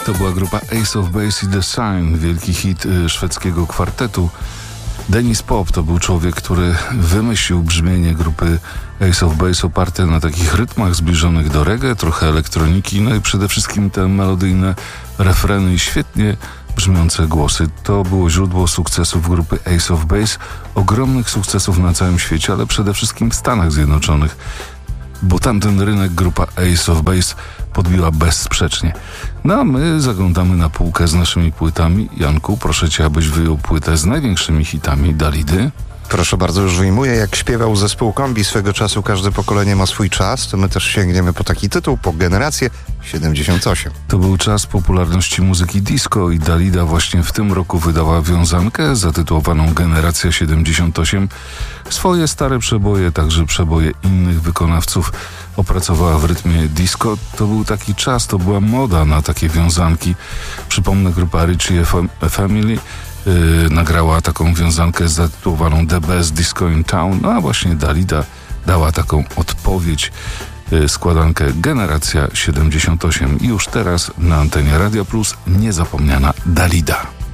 To była grupa Ace of Base i The Sign, wielki hit szwedzkiego kwartetu. Dennis Pop to był człowiek, który wymyślił brzmienie grupy Ace of Base oparte na takich rytmach zbliżonych do reggae, trochę elektroniki, no i przede wszystkim te melodyjne refreny i świetnie brzmiące głosy. To było źródło sukcesów grupy Ace of Base, ogromnych sukcesów na całym świecie, ale przede wszystkim w Stanach Zjednoczonych, bo tamten rynek grupa Ace of Base podbiła bezsprzecznie. No a my zaglądamy na półkę z naszymi płytami. Janku, proszę cię, abyś wyjął płytę z największymi hitami Dalidy. Proszę bardzo, już wyjmuję. Jak śpiewał zespół Kombi swego czasu, każde pokolenie ma swój czas, to my też sięgniemy po taki tytuł, po generację 78. To był czas popularności muzyki disco i Dalida właśnie w tym roku wydała wiązankę zatytułowaną Generacja 78. Swoje stare przeboje, także przeboje innych wykonawców opracowała w rytmie disco. To był taki czas, to była moda na takie wiązanki. Przypomnę, grupa Richie Family nagrała taką wiązankę zatytułowaną The Best Disco in Town, no a właśnie Dalida dała taką odpowiedź, składankę Generacja 78 i już teraz na antenie Radia Plus niezapomniana Dalida.